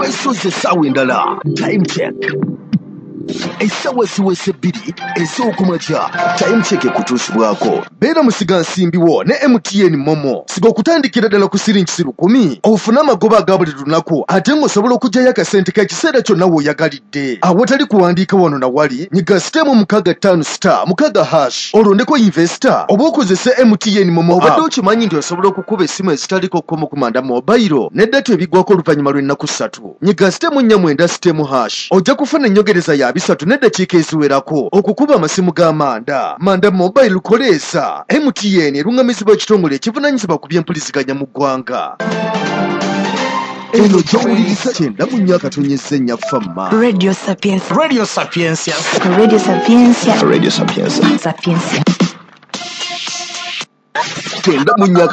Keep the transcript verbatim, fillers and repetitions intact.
weesoze essaawa endala. Time check. Essaawa ziweze bbiri ez'okumakya. Time check ekutuusibwako. Beera musiga nsimbiwo ne M T N Momo. Siga okutandikira ddala ku siringi lukumi ofune amagoba aga buli lunaku ate ng'osobola okuggyayo akasente k'ekiseera kyonna w'oyagalidde. Awatali kuwandiika wano na wali nyiga sitemu mukaaga ttaano star mukaaga hash olondeko investor oba okozese M T N Momo. Obadde okimanyi nti osobola okukuba essimu ezitaliko kkomo kumanda mobayiro ne data ebigwako oluvannyuma lw'ennaku ssatu. Nyiga sitemu nnya mwenda sitemu hash ojja kufuna ennyongereza ya bisatu n'eddakiika eziwerako okukuba amasimu g'amanda. Manda mobile koleeza. M T N eruŋŋamizibwa ekitongole ekivunaanyizibwa ku by'empuliziganya mu ggwanga. Eno gy'owuliriza kyenda mu nnya akatonnyesa ennya famma. Radio Sapienza. Radio Sapienza. Radio Sapienza. Radio Sapienza. Sapienza. Kyenda mu nnya